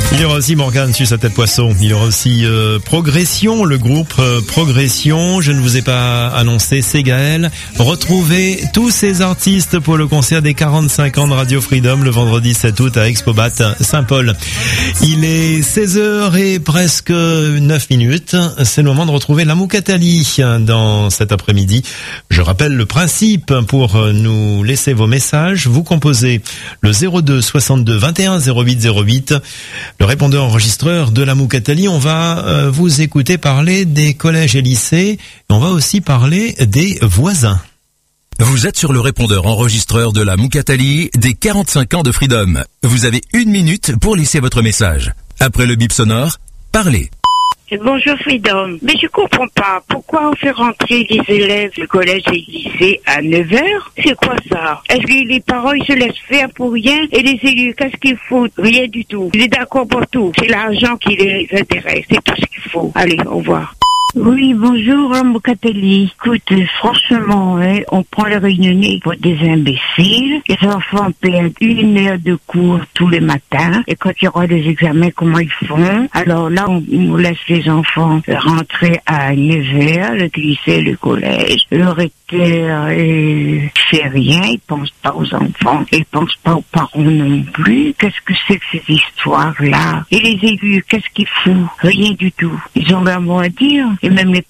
Il y aura aussi Morgane sur sa tête poisson. Il y aura aussi Progression, le groupe Progression. Je ne vous ai pas annoncé, c'est Gaël. Retrouvez tous ces artistes pour le concert des 45 ans de Radio Freedom le vendredi 7 août à Expobat Saint-Paul. Il est 16h et presque 9 minutes. C'est le moment de retrouver la Moukatali dans cet après-midi. Je rappelle le principe pour nous laisser vos messages. Vous composez le 02 62 21 08 08. Le répondeur enregistreur de la Moukatali, on va vous écouter parler des collèges et lycées. Et on va aussi parler des voisins. Vous êtes sur le répondeur enregistreur de la Moukatali des 45 ans de Freedom. Vous avez 1 minute pour laisser votre message. Après le bip sonore, parlez. Bonjour Freedom. Mais je comprends pas. Pourquoi on fait rentrer les élèves du collège et lycée à 9h? C'est quoi ça? Est-ce que les parents ils se laissent faire pour rien? Et les élus, qu'est-ce qu'il faut? Rien du tout. Il est d'accord pour tout. C'est l'argent qui les intéresse. C'est tout ce qu'il faut. Allez, au revoir. Oui, bonjour, Moukatali. Écoute, franchement, on prend les réunionnais pour des imbéciles. Les enfants perdent 1 heure de cours tous les matins. Et quand il y aura des examens, comment ils font? Alors là, on laisse les enfants rentrer à 9h, le lycée, le collège. Le recteur, fait rien, il pense pas aux enfants. Il pense pas aux parents non plus. Qu'est-ce que c'est que ces histoires-là? Et les élus, qu'est-ce qu'ils font? Rien du tout. Ils ont leur mot à dire. Et même les